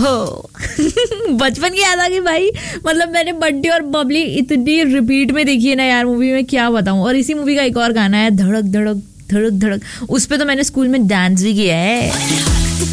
हो बचपन की याद आ गई भाई. मतलब मैंने बड्डी और बबली इतनी रिपीट में देखी है ना यार मूवी में, क्या बताऊं. और इसी मूवी का एक और गाना है धड़क धड़क धड़क धड़क, उस पे तो मैंने स्कूल में डांस भी किया है.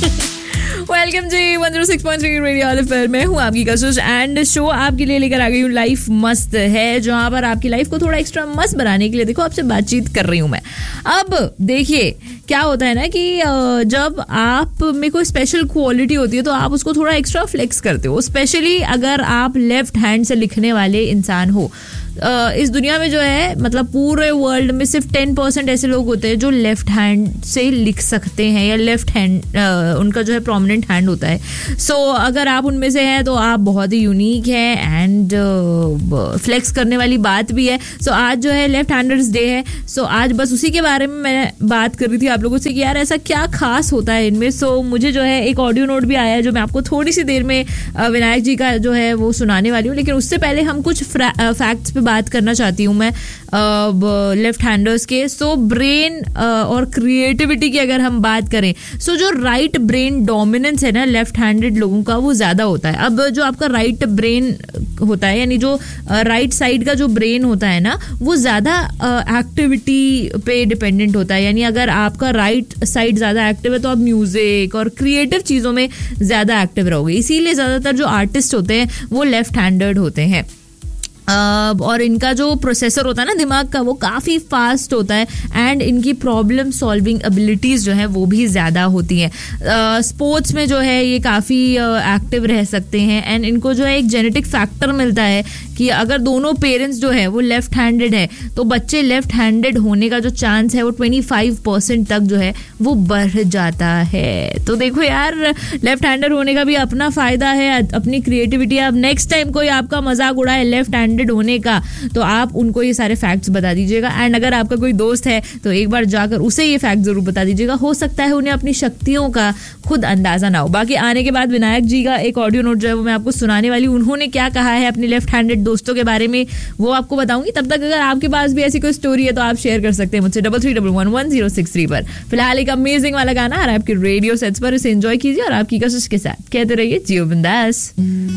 वेलकम जी 106.3 रेडियो एफएम में हूँ आपकी कशिश एंड शो आपके लिए लेकर आ गई हूँ लाइफ मस्त है, जहाँ पर आपकी लाइफ को थोड़ा एक्स्ट्रा मस्त बनाने के लिए देखो आपसे बातचीत कर रही हूँ मैं. अब देखिए क्या होता है ना कि जब आप में कोई स्पेशल क्वालिटी होती है तो आप उसको थोड़ा एक्स्ट्रा फ्लेक्स करते हो, स्पेशली अगर आप लेफ्ट हैंड से लिखने वाले इंसान हो. इस दुनिया में जो है मतलब पूरे वर्ल्ड में सिर्फ 10% ऐसे लोग होते हैं जो लेफ्ट हैंड से लिख सकते हैं या लेफ्ट हैंड उनका जो है प्रोमिनेंट हैंड होता है. सो अगर आप उनमें से हैं तो आप बहुत ही यूनिक हैं एंड फ्लेक्स करने वाली बात भी है. सो आज जो है लेफ्ट हैंडर्स डे है. सो आज बस उसी के बारे में मैं बात कर रही थी आप लोगों से कि यार ऐसा क्या खास होता है इनमें. सो मुझे जो है एक ऑडियो नोट भी आया है जो मैं आपको थोड़ी सी देर में विनायक जी का जो है वो सुनाने वाली हूँ. लेकिन उससे पहले हम कुछ फैक्ट्स बात करना चाहती हूँ मैं लेफ्ट हैंडर्स के. सो ब्रेन और क्रिएटिविटी की अगर हम बात करें, सो जो राइट ब्रेन डोमिनेंस है ना लेफ्ट हैंडेड लोगों का वो ज्यादा होता है. अब जो आपका राइट ब्रेन होता है यानी जो राइट साइड का जो ब्रेन होता है ना वो ज्यादा एक्टिविटी पे डिपेंडेंट होता है. यानी अगर आपका राइट साइड ज्यादा एक्टिव है तो आप म्यूजिक और क्रिएटिव चीजों में ज्यादा एक्टिव रहोगे. इसीलिए ज्यादातर जो आर्टिस्ट होते हैं वो लेफ्ट हैंडेड होते हैं. और इनका जो प्रोसेसर होता है ना दिमाग का वो काफ़ी फास्ट होता है एंड इनकी प्रॉब्लम सॉल्विंग एबिलिटीज़ जो है वो भी ज़्यादा होती हैं. स्पोर्ट्स में जो है ये काफ़ी एक्टिव रह सकते हैं एंड इनको जो है एक जेनेटिक फैक्टर मिलता है कि अगर दोनों पेरेंट्स जो है वो लेफ्ट हैंडेड है तो बच्चे लेफ्ट हैंडेड होने का जो चांस है वो 25% तक जो है वो बढ़ जाता है. तो देखो यार लेफ्ट हैंडेड होने का भी अपना फ़ायदा है, अपनी क्रिएटिविटी. अब नेक्स्ट टाइम कोई आपका मजाक उड़ाए लेफ्ट हैंडेड होने का तो आप उनको ये सारे फैक्ट्स बता दीजिएगा. एंड अगर आपका कोई दोस्त है तो एक बार जाकर उसे ये फैक्ट जरूर बता दीजिएगा. हो सकता है उन्हें अपनी शक्तियों का खुद अंदाजा ना हो. बाकी आने के बाद विनायक जी का एक ऑडियो नोट जो है वो मैं आपको सुनाने वाली हूँ. उन्होंने क्या कहा है अपने लेफ्ट हैंडेड दोस्तों के बारे में वो आपको बताऊंगी. तब तक अगर आपके पास भी ऐसी कोई स्टोरी है तो आप शेयर कर सकते हैं मुझसे 33111063 पर. फिलहाल एक अमेजिंग वाला गाना आ रहा है आपके रेडियो सेट्स पर, इसे एंजॉय कीजिए और आपकी कशिश के साथ कहते रहिए जियो बिंदास.